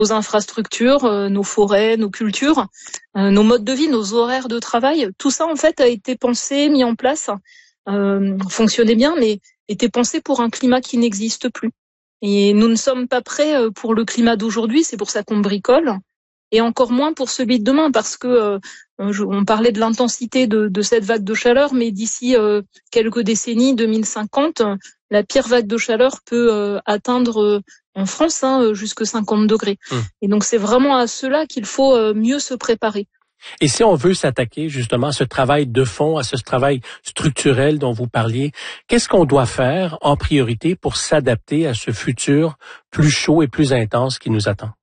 nos infrastructures, nos forêts, nos cultures, nos modes de vie, nos horaires de travail. Tout ça, en fait, a été pensé, mis en place, fonctionnait bien, mais était pensé pour un climat qui n'existe plus. Et nous ne sommes pas prêts pour le climat d'aujourd'hui, c'est pour ça qu'on bricole, et encore moins pour celui de demain, parce que on parlait de l'intensité de cette vague de chaleur, mais d'ici quelques décennies, 2050, la pire vague de chaleur peut atteindre en France jusque 50 degrés. Et donc c'est vraiment à cela qu'il faut mieux se préparer. Et si on veut s'attaquer justement à ce travail de fond, à ce travail structurel dont vous parliez, qu'est-ce qu'on doit faire en priorité pour s'adapter à ce futur plus chaud et plus intense qui nous attend?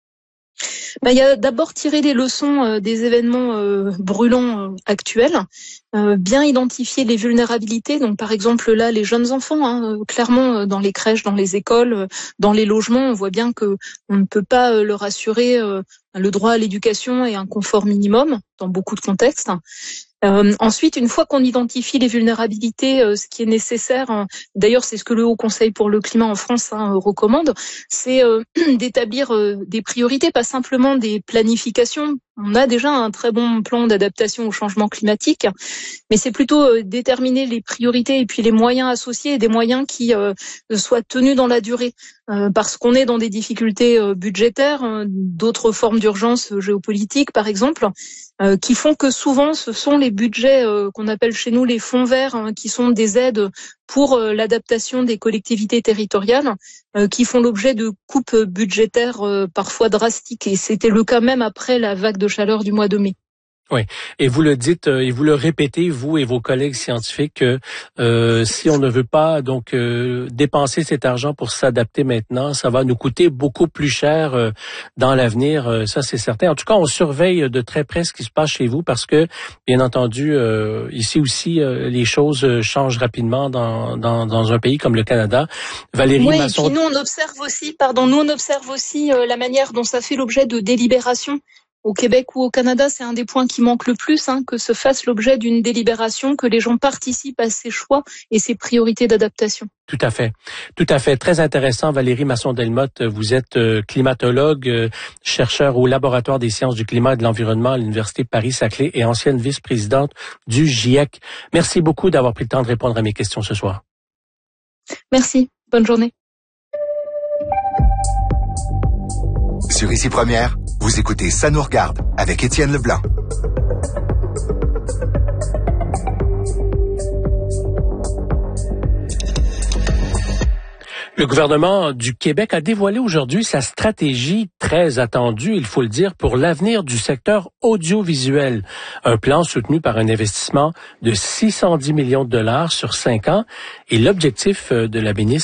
Il y a d'abord tirer les leçons des événements brûlants actuels, bien identifier les vulnérabilités. Donc par exemple là, les jeunes enfants, clairement dans les crèches, dans les écoles, dans les logements, on voit bien que on ne peut pas leur assurer le droit à l'éducation et un confort minimum dans beaucoup de contextes. Ensuite, une fois qu'on identifie les vulnérabilités, ce qui est nécessaire, d'ailleurs c'est ce que le Haut Conseil pour le climat en France recommande, c'est d'établir des priorités, pas simplement des planifications. On a déjà un très bon plan d'adaptation au changement climatique, mais c'est plutôt déterminer les priorités et puis les moyens associés, et des moyens qui soient tenus dans la durée, parce qu'on est dans des difficultés budgétaires, d'autres formes d'urgence géopolitique par exemple, qui font que souvent ce sont les budgets qu'on appelle chez nous les fonds verts, qui sont des aides pour l'adaptation des collectivités territoriales, qui font l'objet de coupes budgétaires parfois drastiques. Et c'était le cas même après la vague de chaleur du mois de mai. Oui, et vous le dites et vous le répétez, vous et vos collègues scientifiques, que si on ne veut pas donc dépenser cet argent pour s'adapter maintenant, ça va nous coûter beaucoup plus cher dans l'avenir, ça c'est certain. En tout cas, on surveille de très près ce qui se passe chez vous parce que, bien entendu, ici aussi, les choses changent rapidement dans un pays comme le Canada. Valérie Masson... et puis nous on observe aussi la manière dont ça fait l'objet de délibérations. Au Québec ou au Canada, c'est un des points qui manque le plus, que se fasse l'objet d'une délibération, que les gens participent à ces choix et ces priorités d'adaptation. Tout à fait. Très intéressant. Valérie Masson-Delmotte, vous êtes climatologue, chercheur au Laboratoire des sciences du climat et de l'environnement à l'Université Paris-Saclay et ancienne vice-présidente du GIEC. Merci beaucoup d'avoir pris le temps de répondre à mes questions ce soir. Merci. Bonne journée. Sur Ici Première, vous écoutez Ça nous regarde avec Étienne Leblanc. Le gouvernement du Québec a dévoilé aujourd'hui sa stratégie très attendue, il faut le dire, pour l'avenir du secteur audiovisuel. Un plan soutenu par un investissement de 610 millions de dollars sur 5 ans. Et l'objectif de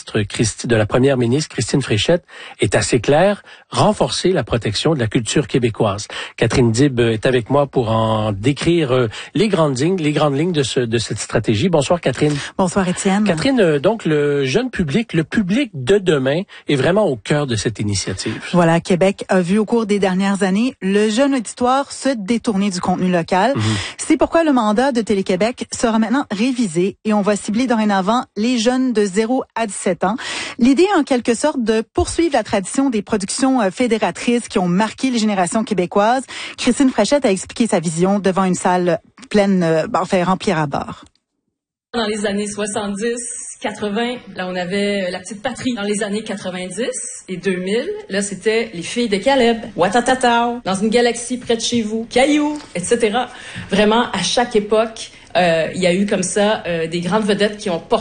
la première ministre Christine Fréchette est assez clair, renforcer la protection de la culture québécoise. Catherine Dib est avec moi pour en décrire les grandes lignes de cette stratégie. Bonsoir Catherine. Bonsoir Étienne. Catherine, donc le jeune public, le public de demain est vraiment au cœur de cette initiative. Voilà, Québec a vu au cours des dernières années le jeune auditoire se détourner du contenu local. C'est pourquoi le mandat de Télé-Québec sera maintenant révisé et on va cibler dorénavant les jeunes de 0 à 17 ans. L'idée en quelque sorte de poursuivre la tradition des productions fédératrices qui ont marqué les générations québécoises. Christine Fréchette a expliqué sa vision devant une salle pleine, remplie à bord. Dans les années 70, 80, là on avait la petite patrie. Dans les années 90 et 2000, là c'était les filles de Caleb, Watatatao, dans une galaxie près de chez vous, Caillou, etc. Vraiment, à chaque époque, il y a eu comme ça des grandes vedettes qui ont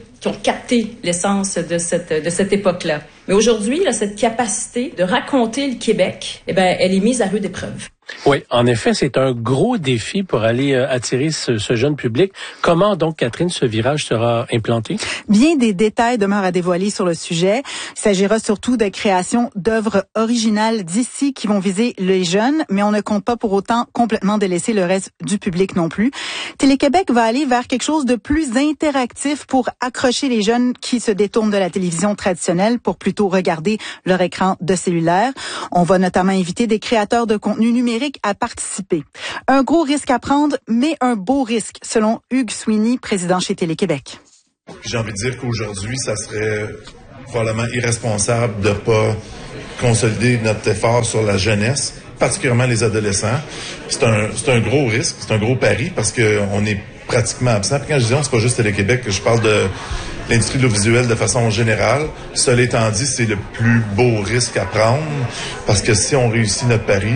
capté l'essence de cette époque-là. Mais aujourd'hui, là, cette capacité de raconter le Québec, elle est mise à rude épreuve. Oui, en effet, c'est un gros défi pour aller attirer ce jeune public. Comment donc, Catherine, ce virage sera implanté? Bien des détails demeurent à dévoiler sur le sujet. Il s'agira surtout de création d'œuvres originales d'ici qui vont viser les jeunes, mais on ne compte pas pour autant complètement délaisser le reste du public non plus. Télé-Québec va aller vers quelque chose de plus interactif pour accrocher les jeunes qui se détournent de la télévision traditionnelle pour plutôt regarder leur écran de cellulaire. On va notamment inviter des créateurs de contenu numérique à participer. Un gros risque à prendre, mais un beau risque, selon Hugues Sweeney, président chez Télé-Québec. J'ai envie de dire qu'aujourd'hui, ça serait Probablement irresponsable de pas consolider notre effort sur la jeunesse, particulièrement les adolescents. C'est un gros risque, c'est un gros pari parce que on est pratiquement absent. Puis quand je dis on, c'est pas juste Télé-Québec que je parle de l'industrie de l'audiovisuel de façon générale. Cela étant dit, c'est le plus beau risque à prendre parce que si on réussit notre pari,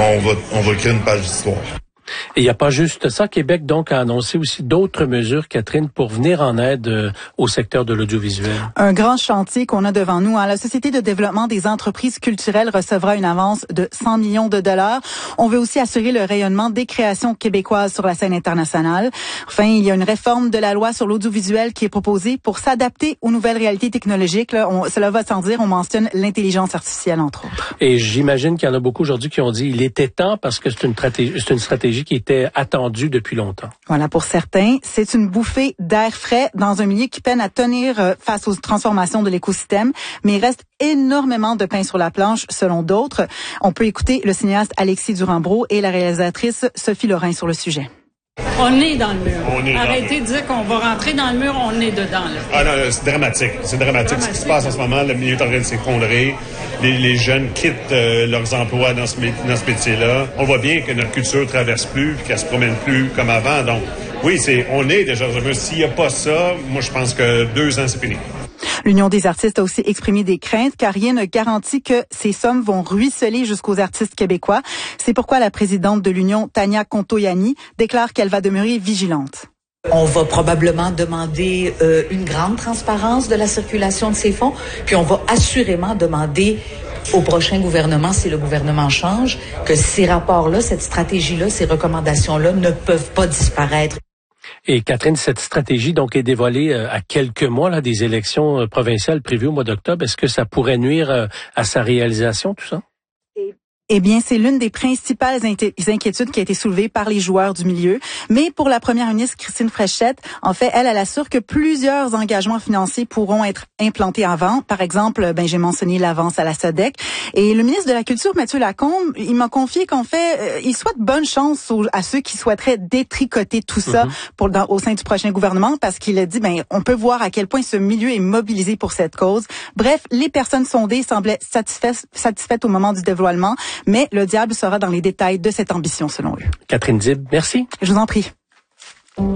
on va écrire une page d'histoire. Et il n'y a pas juste ça. Québec, donc, a annoncé aussi d'autres mesures, Catherine, pour venir en aide au secteur de l'audiovisuel. Un grand chantier qu'on a devant nous. La Société de développement des entreprises culturelles recevra une avance de 100 millions de dollars. On veut aussi assurer le rayonnement des créations québécoises sur la scène internationale. Enfin, il y a une réforme de la loi sur l'audiovisuel qui est proposée pour s'adapter aux nouvelles réalités technologiques. Cela va sans dire, on mentionne l'intelligence artificielle, entre autres. Et j'imagine qu'il y en a beaucoup aujourd'hui qui ont dit il était temps parce que c'est une stratégie qui était attendue depuis longtemps. Voilà, pour certains, c'est une bouffée d'air frais dans un milieu qui peine à tenir face aux transformations de l'écosystème, mais il reste énormément de pain sur la planche, selon d'autres. On peut écouter le cinéaste Alexis Durand-Brault et la réalisatrice Sophie Lorrain sur le sujet. On est dans le mur. Arrêtez de dire qu'on va rentrer dans le mur, on est dedans. Là. Ah non, c'est dramatique. C'est dramatique ce qui se passe en ce moment. Le milieu est en train de s'effondrer. Les jeunes quittent leurs emplois dans ce métier-là. On voit bien que notre culture traverse plus, qu'elle se promène plus comme avant. Donc, oui, on est déjà dans un mur. S'il n'y a pas ça, moi, je pense que 2 ans, c'est fini. L'Union des artistes a aussi exprimé des craintes car rien ne garantit que ces sommes vont ruisseler jusqu'aux artistes québécois. C'est pourquoi la présidente de l'Union, Tania Contoyani, déclare qu'elle va demeurer vigilante. On va probablement demander une grande transparence de la circulation de ces fonds, puis on va assurément demander au prochain gouvernement, si le gouvernement change, que ces rapports-là, cette stratégie-là, ces recommandations-là ne peuvent pas disparaître. Et Catherine, cette stratégie donc est dévoilée à quelques mois des élections provinciales prévues au mois d'octobre. Est-ce que ça pourrait nuire à sa réalisation, tout ça? Eh bien, c'est l'une des principales inquiétudes qui a été soulevée par les joueurs du milieu. Mais pour la première ministre, Christine Fréchette, en fait, elle assure que plusieurs engagements financiers pourront être implantés avant. Par exemple, j'ai mentionné l'avance à la SODEC. Et le ministre de la Culture, Mathieu Lacombe, il m'a confié qu'en fait, il souhaite bonne chance à ceux qui souhaiteraient détricoter tout ça au sein du prochain gouvernement, parce qu'il a dit, on peut voir à quel point ce milieu est mobilisé pour cette cause. Bref, les personnes sondées semblaient satisfaites au moment du dévoilement. Mais le diable sera dans les détails de cette ambition, selon eux. Catherine Dib, merci. Je vous en prie.